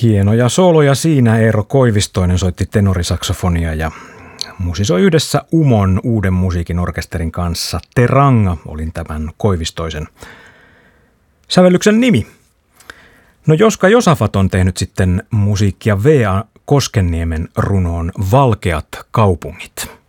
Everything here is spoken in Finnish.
Hienoja sooloja siinä. Eero Koivistoinen soitti tenorisaksofonia ja musisoi yhdessä Umon Uuden musiikin orkesterin kanssa. Teranga oli tämän Koivistoisen sävellyksen nimi. No Joska Josafat on tehnyt sitten musiikkia V.A. Koskenniemen runoon Valkeat kaupungit.